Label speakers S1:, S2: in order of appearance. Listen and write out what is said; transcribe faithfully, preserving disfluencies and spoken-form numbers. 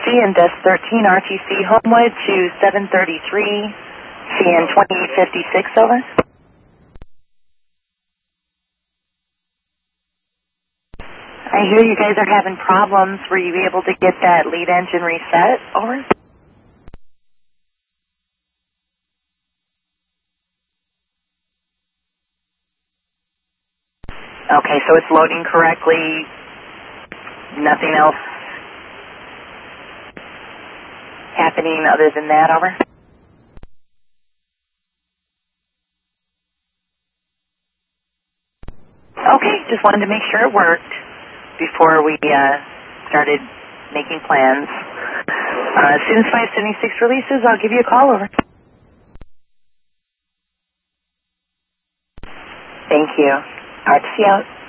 S1: C N Desk thirteen R T C Homewood to seven thirty-three, C N twenty-eight fifty-six, over. I hear you guys are having problems. Were you able to get that lead engine reset, over? Okay, so it's loading correctly. Nothing else happening other than that, over? Okay, just wanted to make sure it worked before we uh, started making plans. Uh, as soon as five seventy-six releases, I'll give you a call, over. Thank you. R T C out.